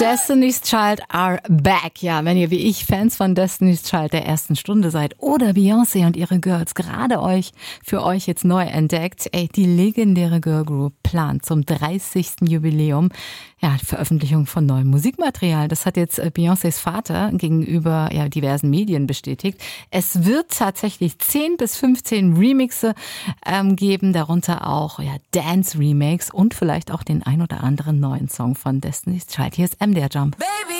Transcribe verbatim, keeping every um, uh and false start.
Destiny's Child are back. Ja, wenn ihr wie ich Fans von Destiny's Child der ersten Stunde seid oder Beyoncé und ihre Girls gerade euch für euch jetzt neu entdeckt, ey, die legendäre Girl Group plant zum dreißigsten Jubiläum ja, die Veröffentlichung von neuem Musikmaterial. Das hat jetzt Beyoncés Vater gegenüber ja, diversen Medien bestätigt. Es wird tatsächlich zehn bis fünfzehn Remixe ähm, geben, darunter auch ja, Dance-Remakes und vielleicht auch den ein oder anderen neuen Song von Destiny's Child. Hier ist M D R Jump. Baby.